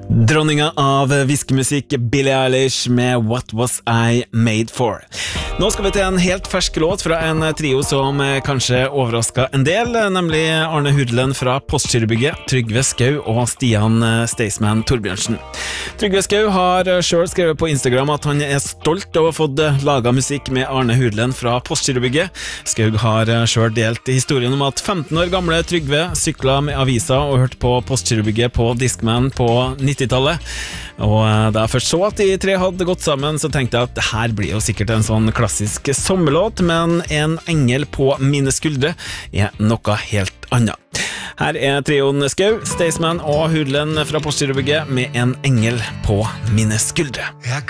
Dronninga av viskemusikk Billie Eilish med What Was I Made For. Nå skal vi til en helt fersk låt fra en trio som kanskje overrasket en del, nemlig Arne Hurdlen fra Postgirobygget, Trygve Skau og Stian Staysman Torbjørnsen. Trygve Skau har selv skrevet på Instagram at han er stolt av å ha fått laget musikk med Arne Hurdlen fra Postgirobygget. Skau har selv delt historien om at 15 år gamle Trygve syklet med avisa og hørte på Postgirobygget på Discman på 90-tallet. Og da jeg først så at de tre hadde gått sammen, så tenkte jeg at det her blir jo sikkert en sånn klassisk sommerlåt, men En engel på mine skuldre er noe helt annet. Her er trioen Skau, Staysman og Hurdlen fra Postgirobygget med En engel på mine skuldre.